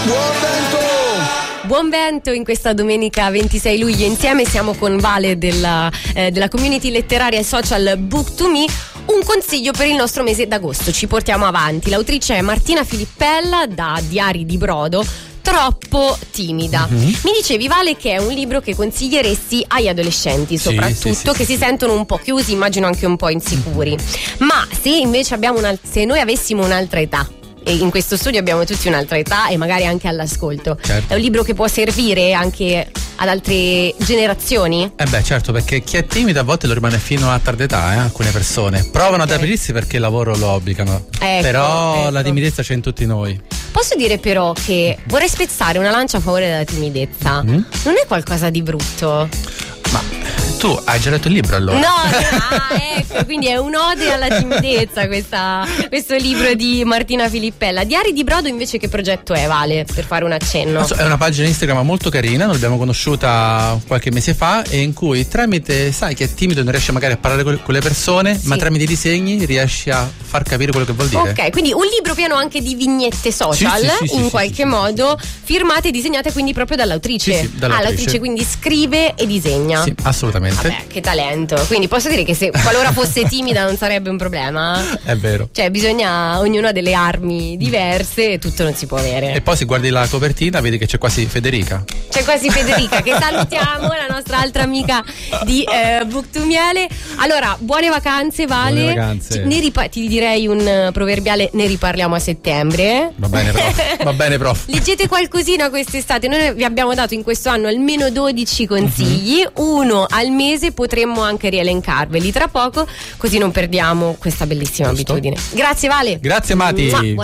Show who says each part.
Speaker 1: Buon vento in questa domenica 26 luglio. Insieme siamo con Vale della community letteraria e social Book2Me. Un consiglio per il nostro mese d'agosto, ci portiamo avanti. L'autrice è Martina Filippella, da Diari di Brodo. Troppo timida. Mi dicevi, Vale, che è un libro che consiglieresti agli adolescenti, soprattutto, che si sentono un po' chiusi, immagino anche un po' insicuri. Ma se invece se noi avessimo un'altra età, e in questo studio abbiamo tutti un'altra età e magari anche all'ascolto, certo, è un libro che può servire anche ad altre generazioni?
Speaker 2: Certo, perché chi è timido a volte lo rimane fino a tarda età, alcune persone provano ad aprirsi perché il lavoro lo obbligano, però la timidezza c'è in tutti noi.
Speaker 1: Posso dire però che vorrei spezzare una lancia a favore della timidezza. Non è qualcosa di brutto?
Speaker 2: Ma tu hai già letto il libro allora?
Speaker 1: No, ecco, quindi è un'ode alla timidezza questo libro di Martina Filippella. Diari di Brodo invece che progetto è, Vale, per fare un accenno?
Speaker 2: È una pagina Instagram molto carina, noi l'abbiamo conosciuta qualche mese fa, e in cui tramite, sai che è timido, non riesce magari a parlare con le persone, ma tramite i disegni riesci a far capire quello che vuol dire.
Speaker 1: Ok, quindi un libro pieno anche di vignette social, in qualche modo, firmate e disegnate quindi proprio dall'autrice.
Speaker 2: Sì, dall'autrice.
Speaker 1: L'autrice quindi scrive e disegna.
Speaker 2: Sì, assolutamente.
Speaker 1: Vabbè, che talento. Quindi posso dire che se qualora fosse timida non sarebbe un problema?
Speaker 2: È vero.
Speaker 1: Cioè ognuno ha delle armi diverse e tutto non si può avere.
Speaker 2: E poi se guardi la copertina vedi che c'è quasi Federica.
Speaker 1: C'è quasi Federica, che salutiamo, la nostra altra amica di Book2Me. Allora, buone vacanze, Vale.
Speaker 2: Buone vacanze.
Speaker 1: Ti direi un proverbiale: ne riparliamo a settembre.
Speaker 2: Va bene, prof. Va bene, prof.
Speaker 1: Leggete qualcosina quest'estate. Noi vi abbiamo dato in questo anno almeno 12 consigli, uno al mese, potremmo anche rielencarveli tra poco, così non perdiamo questa bellissima abitudine. Grazie, Vale.
Speaker 2: Grazie, Mati.